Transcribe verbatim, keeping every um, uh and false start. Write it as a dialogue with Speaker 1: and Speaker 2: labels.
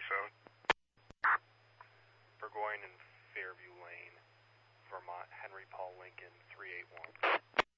Speaker 1: episode.
Speaker 2: Burgoyne and Fairview Lane, Vermont, Henry Paul Lincoln, three eight one.